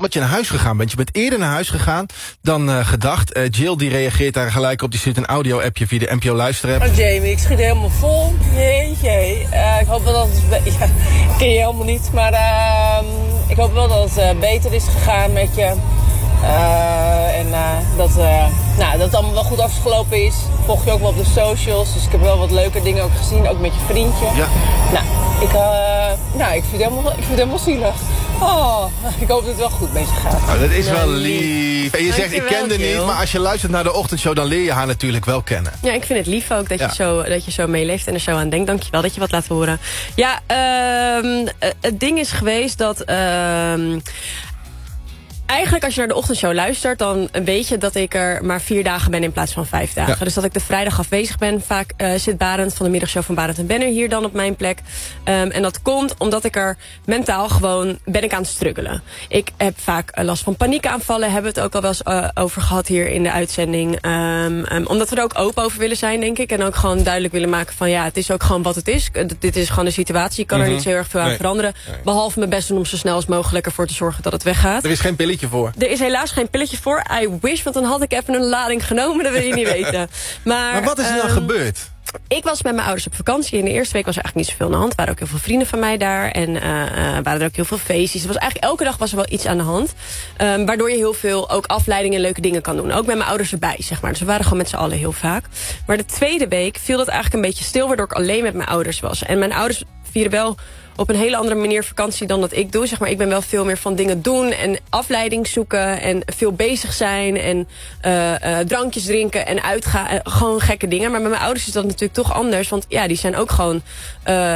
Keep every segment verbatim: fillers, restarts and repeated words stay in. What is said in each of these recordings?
omdat je naar huis gegaan bent. Je bent eerder naar huis gegaan dan uh, gedacht. Uh, Jill die reageert daar gelijk op. Die stuurt een audio-appje via de N P O Luisterapp. Oh Jamie, ik schiet helemaal vol. Jeetje. Uh, ik hoop wel dat het... Ja, ik ken je helemaal niet. Maar uh, ik hoop wel dat het uh, beter is gegaan met je. Uh, en uh, dat, uh, nou, dat het allemaal wel goed afgelopen is. Volg je ook wel op de socials. Dus ik heb wel wat leuke dingen ook gezien. Ook met je vriendje. Ja. Nou, ik, uh, nou, ik, vind het helemaal, ik vind het helemaal zielig. Oh, ik hoop dat het wel goed met je gaat. Nou, dat is nou, wel lief. En je zegt, ik ken haar niet. Maar als je luistert naar de ochtendshow, dan leer je haar natuurlijk wel kennen. Ja, ik vind het lief ook dat, ja. je, zo, dat je zo meeleeft en er zo aan denkt. Dankjewel dat je wat laat horen. Ja, uh, het ding is geweest dat... Uh, Eigenlijk als je naar de ochtendshow luistert, dan weet je dat ik er maar vier dagen ben in plaats van vijf dagen. Ja. Dus dat ik de vrijdag afwezig ben. Vaak uh, zit Barend van de middagshow van Barend en Benner hier dan op mijn plek. Um, en dat komt omdat ik er mentaal gewoon ben ik aan het struggelen. Ik heb vaak uh, last van paniekaanvallen. Hebben we het ook al wel eens uh, over gehad hier in de uitzending. Um, um, omdat we er ook open over willen zijn, denk ik. En ook gewoon duidelijk willen maken van ja, het is ook gewoon wat het is. Uh, dit is gewoon de situatie. Ik kan mm-hmm. er niet zo heel erg veel aan nee. veranderen. Nee. Behalve mijn best doen om zo snel als mogelijk ervoor te zorgen dat het weggaat. Er is geen pilletje voor. Er is helaas geen pilletje voor. I wish, want dan had ik even een lading genomen. Dat wil je niet weten. Maar, maar wat is er nou um, gebeurd? Ik was met mijn ouders op vakantie. In de eerste week was er eigenlijk niet zoveel aan de hand. Er waren ook heel veel vrienden van mij daar. En uh, uh, waren er ook heel veel feestjes. Er was eigenlijk elke dag was er wel iets aan de hand. Um, waardoor je heel veel ook afleidingen en leuke dingen kan doen. Ook met mijn ouders erbij, zeg maar. Dus we waren gewoon met z'n allen heel vaak. Maar de tweede week viel dat eigenlijk een beetje stil. Waardoor ik alleen met mijn ouders was. En mijn ouders vieren wel op een hele andere manier vakantie dan dat ik doe. Zeg maar, ik ben wel veel meer van dingen doen en afleiding zoeken en veel bezig zijn en uh, uh, drankjes drinken en uitgaan. Uh, gewoon gekke dingen. Maar met mijn ouders is dat natuurlijk toch anders. Want ja, die zijn ook gewoon uh,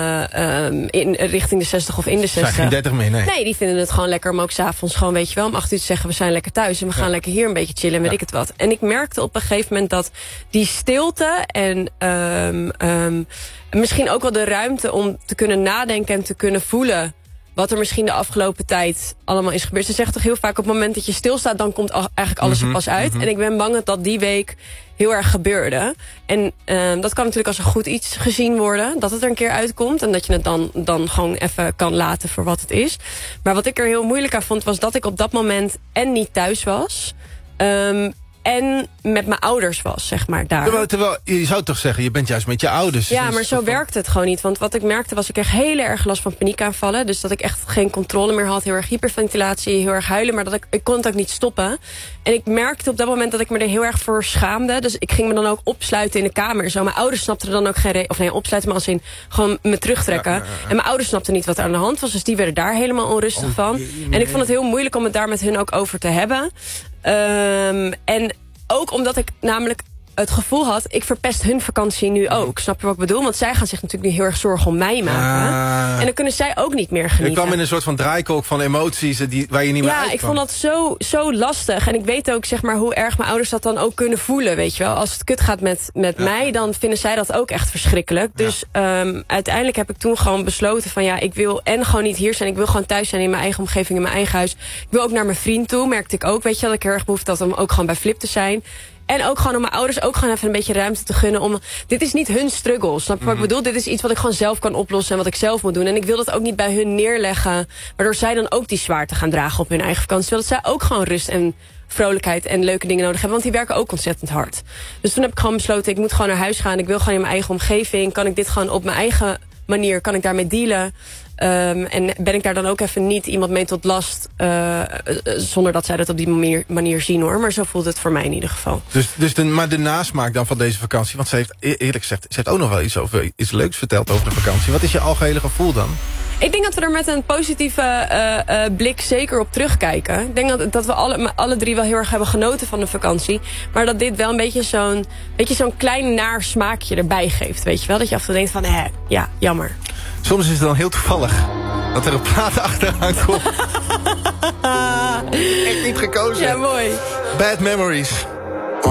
uh, um, in richting de zestig of in de zestig. Zijn geen dertig meer, nee. Nee, die vinden het gewoon lekker om ook 's avonds gewoon, weet je wel, om acht uur te zeggen we zijn lekker thuis en we gaan ja. lekker hier een beetje chillen en weet ja. ik het wat. En ik merkte op een gegeven moment dat die stilte en um, um, misschien ook wel de ruimte om te kunnen nadenken en te kunnen voelen wat er misschien de afgelopen tijd allemaal is gebeurd. Ze zeggen toch heel vaak op het moment dat je stilstaat, dan komt eigenlijk alles mm-hmm, er pas uit. Mm-hmm. En ik ben bang dat dat die week heel erg gebeurde. En uh, dat kan natuurlijk als een goed iets gezien worden, dat het er een keer uitkomt en dat je het dan, dan gewoon even kan laten voor wat het is. Maar wat ik er heel moeilijk aan vond, was dat ik op dat moment en niet thuis was. Um, En met mijn ouders was, zeg maar, daar. Terwijl, terwijl, je zou toch zeggen, je bent juist met je ouders. Ja, maar zo werkte het gewoon niet. Want wat ik merkte was, ik kreeg heel erg last van paniekaanvallen. Dus dat ik echt geen controle meer had. Heel erg hyperventilatie, heel erg huilen. Maar dat ik, ik kon het ook niet stoppen. En ik merkte op dat moment dat ik me er heel erg voor schaamde. Dus ik ging me dan ook opsluiten in de kamer. Zo, mijn ouders snapten er dan ook geen... Re- of nee, opsluiten maar als in gewoon me terugtrekken. Ja, ja, ja. En mijn ouders snapten niet wat er aan de hand was. Dus die werden daar helemaal onrustig oh, van. Nee, nee. En ik vond het heel moeilijk om het daar met hun ook over te hebben. Um, en ook omdat ik namelijk het gevoel had, ik verpest hun vakantie nu ook. Snap je wat ik bedoel? Want zij gaan zich natuurlijk nu heel erg zorgen om mij maken. Uh, en dan kunnen zij ook niet meer genieten. Je kwam in een soort van draaikolk van emoties die, waar je niet meer ja, uit Ja, ik vond dat zo, zo lastig. En ik weet ook zeg maar hoe erg mijn ouders dat dan ook kunnen voelen. Weet je wel? Als het kut gaat met, met ja. mij, dan vinden zij dat ook echt verschrikkelijk. Dus ja. um, uiteindelijk heb ik toen gewoon besloten van ja, ik wil en gewoon niet hier zijn. Ik wil gewoon thuis zijn in mijn eigen omgeving, in mijn eigen huis. Ik wil ook naar mijn vriend toe, merkte ik ook. Weet je dat ik heel erg behoefte had om ook gewoon bij Flip te zijn. En ook gewoon om mijn ouders ook gewoon even een beetje ruimte te gunnen. Om, dit is niet hun struggle, snap je wat ik bedoel? Dit is iets wat ik gewoon zelf kan oplossen en wat ik zelf moet doen. En ik wil dat ook niet bij hun neerleggen. Waardoor zij dan ook die zwaarte gaan dragen op hun eigen vakantie. Terwijl dat zij ook gewoon rust en vrolijkheid en leuke dingen nodig hebben. Want die werken ook ontzettend hard. Dus toen heb ik gewoon besloten, ik moet gewoon naar huis gaan. Ik wil gewoon in mijn eigen omgeving. Kan ik dit gewoon op mijn eigen manier, kan ik daarmee dealen? Um, en ben ik daar dan ook even niet iemand mee tot last, uh, zonder dat zij dat op die manier, manier zien hoor. Maar zo voelt het voor mij in ieder geval. Dus, dus de, maar de nasmaak dan van deze vakantie, want ze heeft eerlijk gezegd, ze heeft ook nog wel iets, over, iets leuks verteld over de vakantie. Wat is je algehele gevoel dan? Ik denk dat we er met een positieve uh, uh, blik zeker op terugkijken. Ik denk dat, dat we alle, alle drie wel heel erg hebben genoten van de vakantie. Maar dat dit wel een beetje zo'n beetje zo'n klein naar smaakje erbij geeft. Weet je wel? Dat je af en toe denkt van, hé, ja, jammer. Soms is het dan heel toevallig dat er een plaat achteraan komt. Echt niet gekozen. Ja, mooi. Bad Memories.